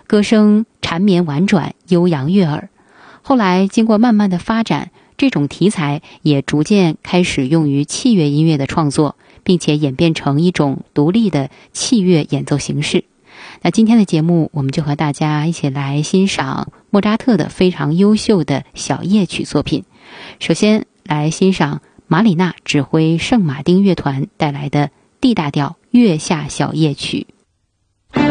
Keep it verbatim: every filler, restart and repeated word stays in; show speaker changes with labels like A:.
A: 歌声缠绵婉转，悠扬悦耳。后来经过慢慢的发展，这种题材也逐渐开始用于器乐音乐的创作，并且演变成一种独立的器乐演奏形式。那今天的节目，我们就和大家一起来欣赏莫扎特的非常优秀的小夜曲作品。首先来欣赏马里纳指挥圣马丁乐团带来的 D 大调月下小夜曲。